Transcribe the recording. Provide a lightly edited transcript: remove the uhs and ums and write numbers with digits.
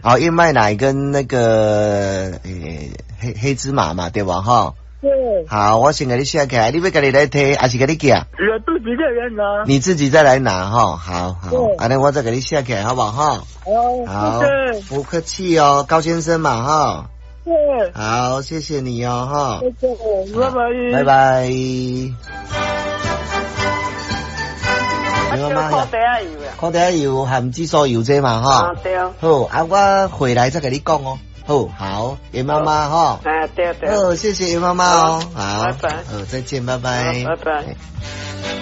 好，燕麦奶跟那个黑芝麻嘛，对吧？哈。 对。 好，我先给你写起来，你要给你来提，还是给你寄？ 我自己在来拿。 你自己再来拿哈。好，安尼我再给你写起来，好不好？哈。好，不客气哦，高先生嘛哈。 对。 好，谢谢你哦哈。 谢谢，拜拜。 拜拜。 靠地下油啊！ 靠地下油含紫苏油这嘛哈。 对。 好，我回来再给你讲哦。好，袁妈妈哈。 对。 谢谢袁妈妈哦。好， 拜拜。 再见，拜拜。 拜拜。